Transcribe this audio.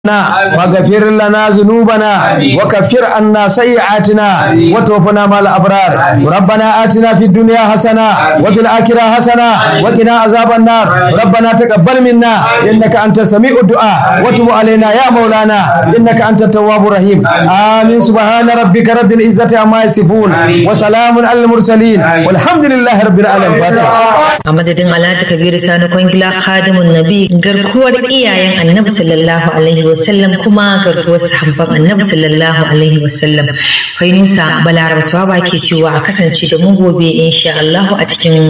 واغفر لنا ذنوبنا وكفر عنا سيئاتنا وتوفنا مع الأبرار ربنا آتنا في الدنيا حسنة وفي الآخرة حسنة وقنا عذاب النار ربنا تقبل منا إنك أنت سميع الدعاء وتب علينا يا مولانا إنك أنت التواب الرحيم آمين سبحان ربك رب العزة عما يصفون وسلام على المرسلين والحمد لله رب العالمين. Amadadin Alhaji Kabiru Sani Kwangila Khadimun Nabi garkuwar iyayen Annabi sallallahu alaihi wasallam kuma garkuwar sahabban Annabi sallallahu alaihi wasallam. Fainusa Balaraba Swaba ke cewa a kasance da mu gobe insha Allah a cikin